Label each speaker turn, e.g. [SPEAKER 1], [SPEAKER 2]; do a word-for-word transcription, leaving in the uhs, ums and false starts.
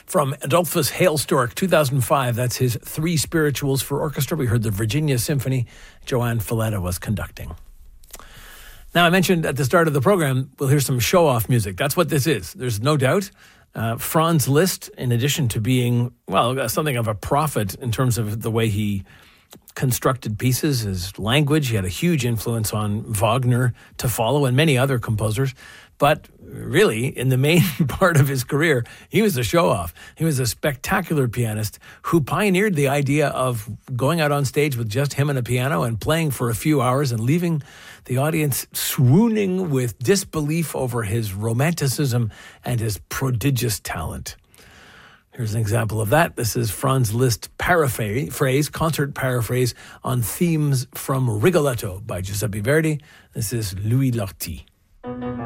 [SPEAKER 1] From Adolphus Hailstork, two thousand five. That's his Three Spirituals for Orchestra. We heard the Virginia Symphony. Joanne Falletta was conducting. Now, I mentioned at the start of the program, we'll hear some show-off music. That's what this is. There's no doubt. Uh, Franz Liszt, in addition to being, well, something of a prophet in terms of the way he constructed pieces, his language, he had a huge influence on Wagner to follow and many other composers. But really, in the main part of his career, he was a show-off. He was a spectacular pianist who pioneered the idea of going out on stage with just him and a piano and playing for a few hours and leaving the audience swooning with disbelief over his romanticism and his prodigious talent. Here's an example of that. This is Franz Liszt paraphrase, concert paraphrase on themes from Rigoletto by Giuseppe Verdi. This is Louis Lortie.